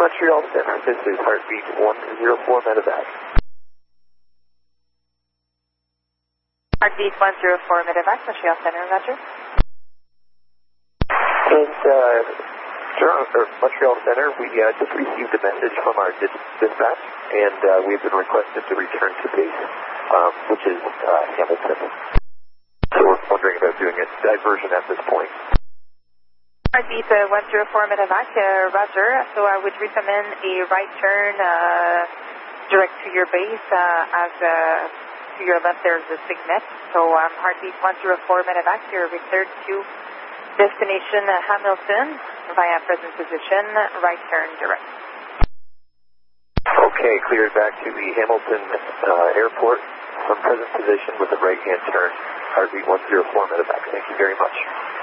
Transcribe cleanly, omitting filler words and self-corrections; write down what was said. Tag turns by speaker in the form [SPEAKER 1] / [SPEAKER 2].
[SPEAKER 1] Montreal Center, this is Heartbeat 104 Medevac.
[SPEAKER 2] Heartbeat 104 Medevac, Montreal Center, roger.
[SPEAKER 1] And Montreal Center, we just received a message from our dispatch, and we've been requested to return to base, which is Hamilton. So we're wondering about doing a diversion at this point.
[SPEAKER 2] Heartbeat 104 Medevac, roger. So I would recommend a right turn direct to your base as to your left there's a Signet. So Heartbeat 104 Medevac, you're returned to destination Hamilton via present position, right turn direct.
[SPEAKER 1] Okay, cleared back to the Hamilton Airport from present position with a right-hand turn, Heartbeat 104 Medevac. Thank you very much.